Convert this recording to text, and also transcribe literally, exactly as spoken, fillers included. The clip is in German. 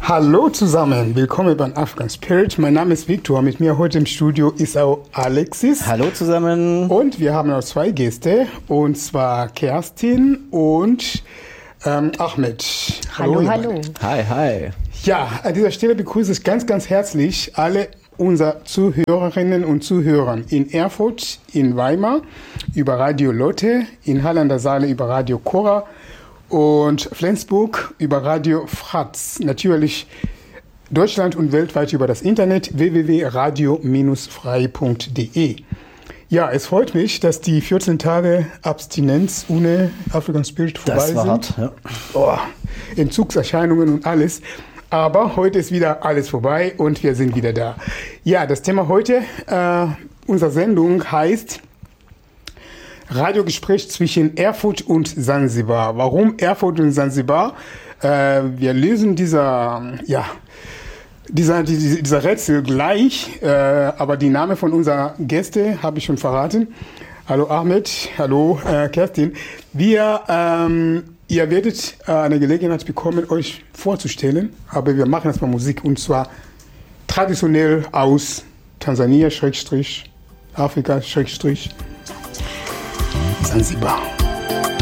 Hallo zusammen, willkommen beim African Spirit. Mein Name ist Victor, mit mir heute im Studio ist auch Alexis. Hallo zusammen. Und wir haben noch zwei Gäste, und zwar Kerstin und ähm, Ahmed. Hallo, hallo. hallo. Hi, hi. Ja, an dieser Stelle begrüße ich ganz, ganz herzlich alle unsere Zuhörerinnen und Zuhörer in Erfurt, in Weimar über Radio Lotte, in Halle an der Saale über Radio Cora und Flensburg über Radio Fratz. Natürlich Deutschland und weltweit über das Internet w w w punkt radio frei punkt d e. Ja, es freut mich, dass die vierzehn Tage Abstinenz ohne African Spirit vorbei sind. Das war hart, ja. Oh, Entzugserscheinungen und alles. Aber heute ist wieder alles vorbei und wir sind wieder da. Ja, das Thema heute äh, unserer Sendung heißt Radiogespräch zwischen Erfurt und Sansibar. Warum Erfurt und Sansibar? Äh, wir lösen dieser, ja, dieser, dieser, dieser Rätsel gleich, äh, aber die Namen von unserer Gäste habe ich schon verraten. Hallo Ahmed, hallo äh, Kerstin. Wir, ähm, ihr werdet äh, eine Gelegenheit bekommen, euch vorzustellen, aber wir machen erstmal Musik, und zwar traditionell aus Tansania, Schrägstrich, Afrika, Schrägstrich, Sansibar.